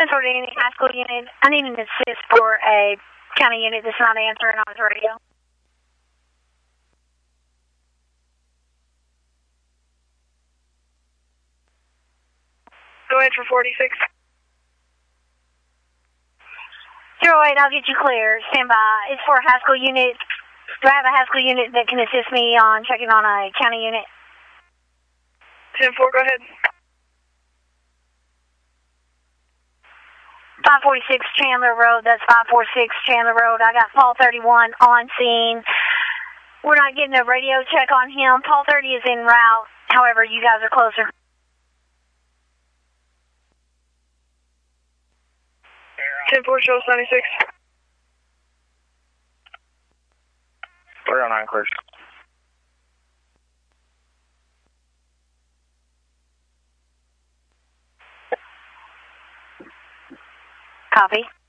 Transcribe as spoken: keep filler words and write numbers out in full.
Central Danny High School unit. I need an assist for a county unit that's not answering on his radio. Go ahead for forty-six. zero eight, I'll get you clear. Stand by. It's for a high school unit. Do I have a high school unit that can assist me on checking on a county unit? ten four, go ahead. five forty-six Chandler Road. That's five forty-six Chandler Road. I got Paul thirty-one on scene. We're not getting a radio check on him. Paul thirty is en route. However, you guys are closer. ten four, shows ninety-six. three oh nine, clear. Copy.